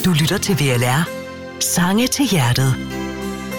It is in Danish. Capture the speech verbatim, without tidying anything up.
Du lytter til V L R. Sange til hjertet.